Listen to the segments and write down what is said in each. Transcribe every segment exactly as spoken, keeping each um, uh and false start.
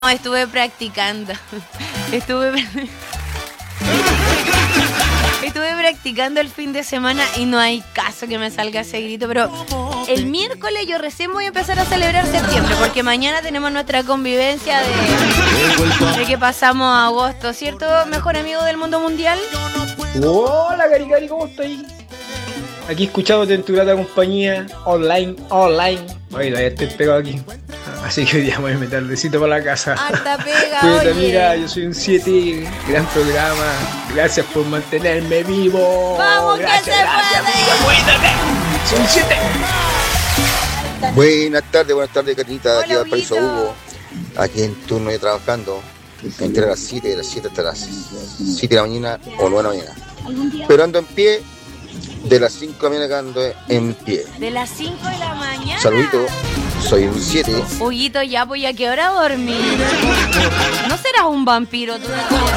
No, estuve practicando. Estuve... Estuve practicando el fin de semana y no hay caso que me salga ese grito, pero el miércoles yo recién voy a empezar a celebrar septiembre, porque mañana tenemos nuestra convivencia de, de que pasamos a agosto, ¿cierto, mejor amigo del mundo mundial? Hola, Cari Cari, ¿cómo estás? Aquí escuchándote en tu grata compañía, online, online. Oye, todavía estoy pegado aquí. Así que hoy día voy a meter besito para la casa. Harta pega, Cuídate, oye. amiga, yo soy un siete. Gran programa. Gracias por mantenerme vivo. ¡Vamos, gracias, que se gracias, puede! amiga, cuídate. Soy un siete. Buenas tardes, buenas tardes, Carlita. Hola, Aquí al Paraíso Huguito. Hugo. Aquí en turno de trabajando. Entre las siete y las siete hasta las siete de la mañana o nueve de la mañana. Pero ando en pie. De las cinco de la mañana ando en pie. De las cinco de la mañana. Saludito. Soy un siete. Huguito, ya voy a qué hora dormir. ¿No serás un vampiro tú?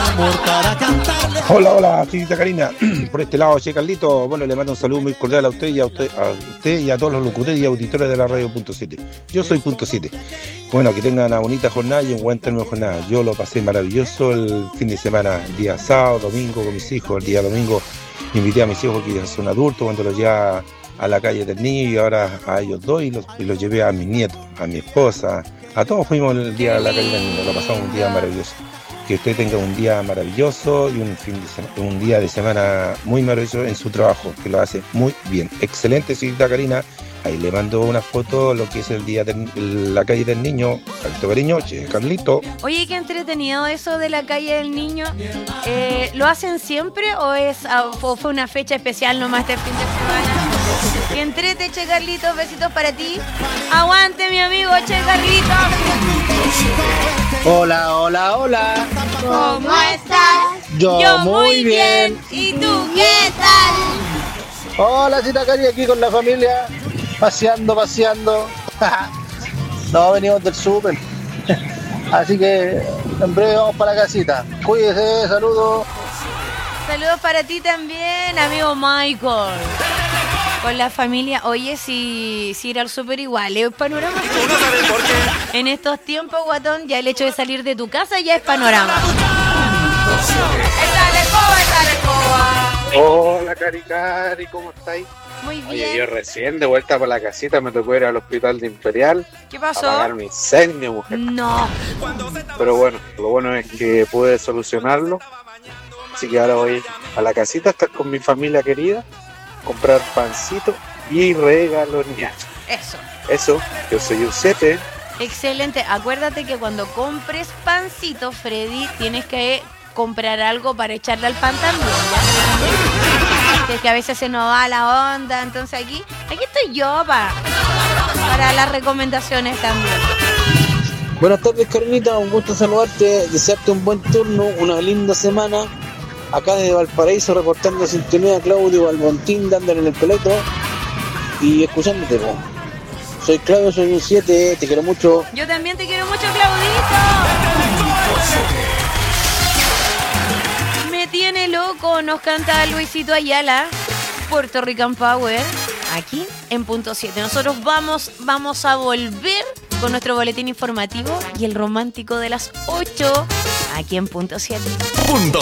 Hola, hola, señorita Karina. Por este lado, che Carlito. Bueno, le mando un saludo muy cordial a usted y a usted, a usted y a todos los locutores y auditores de la radio Punto siete. Yo soy Punto siete. Bueno, que tengan una bonita jornada y un buen término de jornada. Yo lo pasé maravilloso el fin de semana, el día sábado, domingo con mis hijos. El día domingo invité a mis hijos que ya son adultos cuando los llevaba a la calle del niño y ahora a ellos dos y los, y los llevé a mis nietos, a mi esposa, a todos fuimos el día a la calle del niño, lo pasamos un día maravilloso. Que usted tenga un día maravilloso y un fin de semana, un día de semana muy maravilloso en su trabajo, que lo hace muy bien. Excelente, señorita Karina. Ahí le mando una foto, lo que es el día de la calle del niño. Carlito cariño, che, Carlito. Oye, qué entretenido eso de la calle del niño. Eh, ¿Lo hacen siempre o es o fue una fecha especial nomás este fin de semana? Que entrete, Che Carlitos, besitos para ti. Aguante, mi amigo Che Carlitos. Hola, hola, hola. ¿Cómo estás? Yo, muy bien. ¿Y tú qué tal? Hola, Cita Cari, aquí con la familia. Paseando, paseando. No, venimos del súper. Así que en breve vamos para la casita. Cuídese, saludos. Saludos para ti también, amigo Michael. Con la familia, oye, si, si ir al súper igual, es panorama. En estos tiempos, guatón, ya el hecho de salir de tu casa ya es panorama. ¡Esta escoba, esta escoba! Hola, Cari Cari, ¿cómo estáis? Muy bien. Oye, yo recién de vuelta por la casita me tocó ir al hospital de Imperial ¿Qué a pasó? pagar mi incendio, mujer. No. Pero bueno, lo bueno es que pude solucionarlo. Así que ahora voy a la casita a estar con mi familia querida, comprar pancito y regalos. Eso. Eso, yo soy un siete. Excelente. Acuérdate que cuando compres pancito, Freddy, tienes que comprar algo para echarle al pan también, ¿ya? Es que a veces se nos va la onda, entonces aquí, aquí estoy yo para, para las recomendaciones también. Buenas tardes, Carnita. Un gusto saludarte. Desearte un buen turno, una linda semana. Acá desde Valparaíso, reportando sintonía, Claudio Balbontín, dándole en el peletro y escuchándote, po. Soy Claudio, soy un siete, te quiero mucho. Yo también te quiero mucho, Claudito. Me tiene loco, nos canta Luisito Ayala, Puerto Rican Power, aquí en Punto siete. Nosotros vamos, vamos a volver con nuestro boletín informativo y el romántico de las ocho, aquí en Punto siete. Punto